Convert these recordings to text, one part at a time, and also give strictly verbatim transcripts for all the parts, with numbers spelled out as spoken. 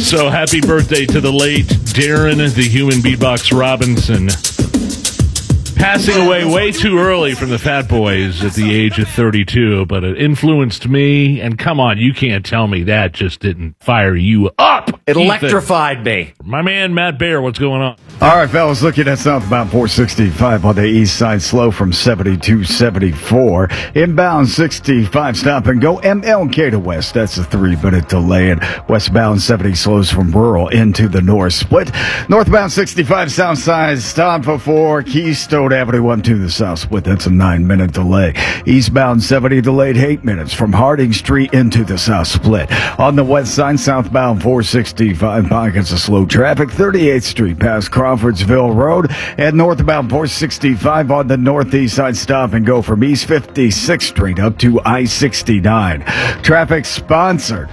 So happy birthday to the late Darren, the human beatbox Robinson. Passing away way too early from the Fat Boys at the age of thirty-two, but it influenced me. And come on, you can't tell me that just didn't fire you up. It electrified me. My man, Matt Bear, what's going on? All right, fellas, looking at southbound four sixty-five on the east side, slow from seventy-two seventy-four. Inbound sixty-five, stop and go. M L K to west, that's a three-minute delay. And westbound seventy slows from rural into the north split. Northbound sixty-five, south side, stop before Keystone Avenue one to the south split. That's a nine-minute delay. Eastbound seventy delayed eight minutes from Harding Street into the south split. On the west side, southbound four sixty-five, pockets of slow traffic. thirty-eighth Street past Crawfordsville Road, and northbound four sixty-five on the northeast side, stop and go from East fifty-sixth Street up to I sixty-nine. Traffic sponsored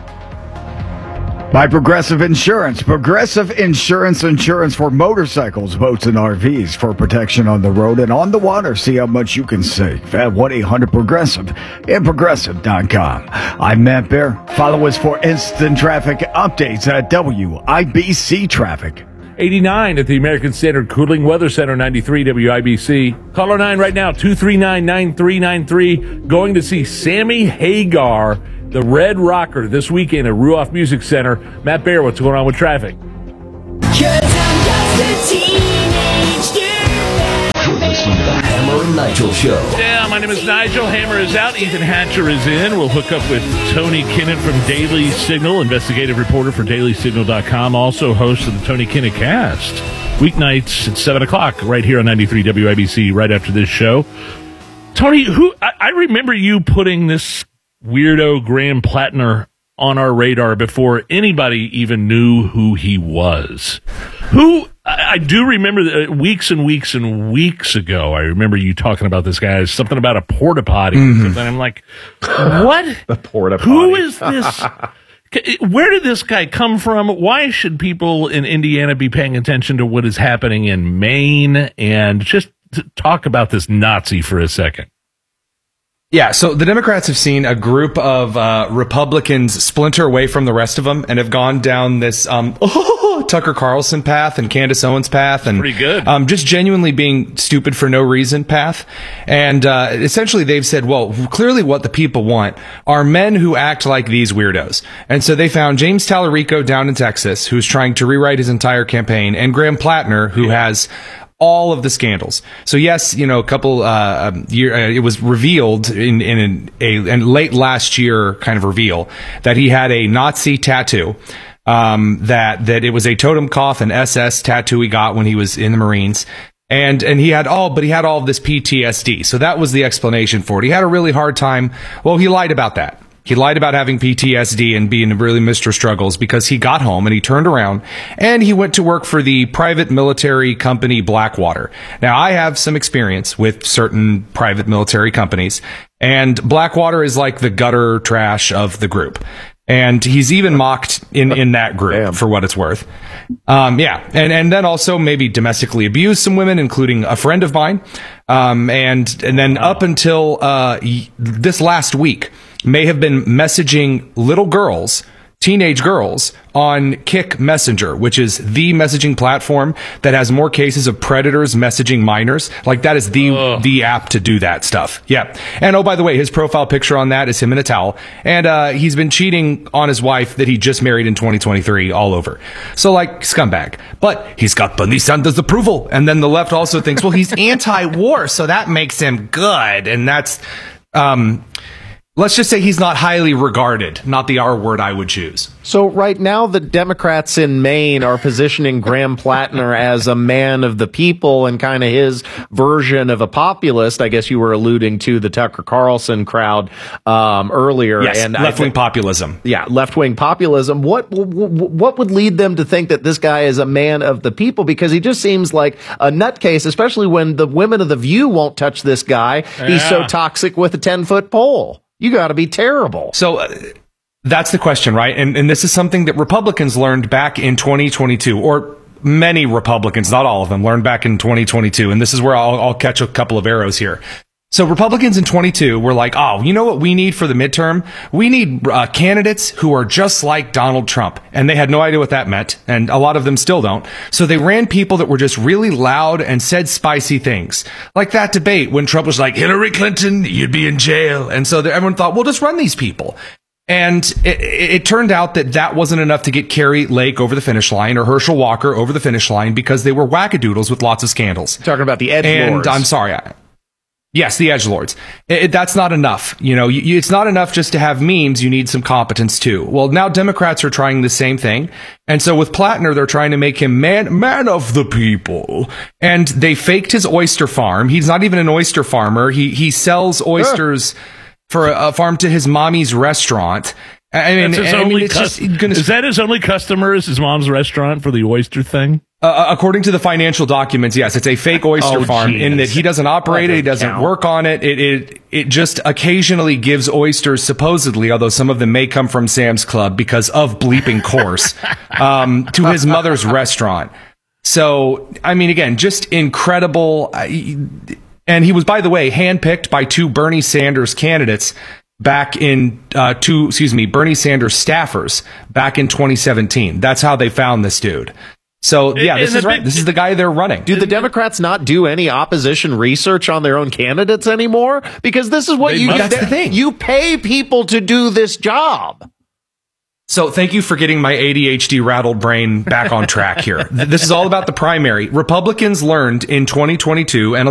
by Progressive Insurance. Progressive Insurance, insurance for motorcycles, boats, and R Vs for protection on the road and on the water. See how much you can save at one eight hundred progressive and progressive dot com. I'm Matt Bear. Follow us for instant traffic updates at W I B C Traffic. eighty-nine at the American Standard Cooling Weather Center, ninety-three W I B C. Caller nine right now, two three nine, nine three nine three. Going to see Sammy Hagar, the Red Rocker, this weekend at Ruoff Music Center. Matt Bear, what's going on with traffic? Cause I'm just a teenage girl. You're listening to the Hammer and Nigel Show. Yeah, my name is Nigel. Hammer is out. Ethan Hatcher is in. We'll hook up with Tony Kinnett from Daily Signal, investigative reporter for daily signal dot com, also host of the Tony Kinnett Cast. Weeknights at seven o'clock right here on ninety-three W I B C right after this show. Tony, who I, I remember you putting this weirdo Graham Plattner on our radar before anybody even knew who he was. Who, I, I do remember that weeks and weeks and weeks ago, I remember you talking about this guy, something about a porta potty. Mm-hmm. And I'm like, what? The porta potty. Who is this? Where did this guy come from? Why should people in Indiana be paying attention to what is happening in Maine? And just talk about this Nazi for a second. Yeah, so the Democrats have seen a group of uh, Republicans splinter away from the rest of them and have gone down this um, oh, Tucker Carlson path and Candace Owens path and pretty good. Um, just genuinely being stupid for no reason path. And uh, essentially they've said, well, clearly what the people want are men who act like these weirdos. And so they found James Tallarico down in Texas, who's trying to rewrite his entire campaign, and Graham Plattner, who yeah. has all of the scandals. So yes, you know, a couple uh, year uh, it was revealed in in an, a in late last year kind of reveal that he had a Nazi tattoo. Um, that that it was a Totenkopf, an S S tattoo he got when he was in the Marines. And and he had all, but he had all of this P T S D. So that was the explanation for it. He had a really hard time. Well, he lied about that. He lied about having P T S D and being really Mister Struggles because he got home and he turned around and he went to work for the private military company Blackwater. Now, I have some experience with certain private military companies, and Blackwater is like the gutter trash of the group. And he's even mocked in, in that group Damn. for what it's worth. Um, yeah. And, and then also maybe domestically abused some women, including a friend of mine. Um, and, and then up until, uh, this last week, may have been messaging little girls, teenage girls, on Kik Messenger, which is the messaging platform that has more cases of predators messaging minors. Like, that is the Ugh. the app to do that stuff. Yeah. And oh, by the way, his profile picture on that is him in a towel. And uh, he's been cheating on his wife that he just married in twenty twenty-three all over. So, like, scumbag. But he's got Bernie Sanders' approval. And then the left also thinks, well, he's anti-war, so that makes him good. And that's... um. Let's just say he's not highly regarded, not the R word I would choose. So right now the Democrats in Maine are positioning Graham Plattner as a man of the people and kind of his version of a populist. I guess you were alluding to the Tucker Carlson crowd um, earlier. Yes, and left-wing populism. Yeah, left-wing populism. What what would lead them to think that this guy is a man of the people? Because he just seems like a nutcase, especially when the women of The View won't touch this guy. Yeah. He's so toxic with a ten-foot pole. You got to be terrible. So uh, that's the question, right? And and this is something that Republicans learned back in twenty twenty-two, or many Republicans, not all of them, learned back in twenty twenty-two. And this is where I'll, I'll catch a couple of arrows here. So Republicans in twenty-two were like, oh, you know what we need for the midterm? We need uh, candidates who are just like Donald Trump. And they had no idea what that meant. And a lot of them still don't. So they ran people that were just really loud and said spicy things. Like that debate when Trump was like, Hillary Clinton, you'd be in jail. And so everyone thought, well, just run these people. And it, it turned out that that wasn't enough to get Carrie Lake over the finish line or Herschel Walker over the finish line because they were wackadoodles with lots of scandals. Talking about the edge and lords. I'm sorry. I, Yes, the edgelords. It, it, that's not enough. You know, you, you, it's not enough just to have memes. You need some competence too. Well, now Democrats are trying the same thing. And so with Plattner, they're trying to make him man, man of the people. And they faked his oyster farm. He's not even an oyster farmer. He, he sells oysters uh. for a, a farm to his mommy's restaurant. I mean, That's his I only mean, it's cus- just gonna, is that his only customer? Is his mom's restaurant for the oyster thing? Uh, according to the financial documents, yes, it's a fake oyster Oh, farm geez. in that he doesn't operate it, he doesn't count. work on it. It, it. it just occasionally gives oysters, supposedly, although some of them may come from Sam's Club because of bleeping course, um, to his mother's restaurant. So, I mean, again, just incredible. And he was, by the way, handpicked by two Bernie Sanders candidates back in uh, two, excuse me, Bernie Sanders staffers back in twenty seventeen. That's how they found this dude. So, yeah, this And is the right. big- This is the guy they're running. Do the Democrats not do any opposition research on their own candidates anymore? Because this is what They you must. That's the thing. You pay people to do this job. So thank you for getting my A D H D rattled brain back on track here. This is all about the primary. Republicans learned in twenty twenty-two and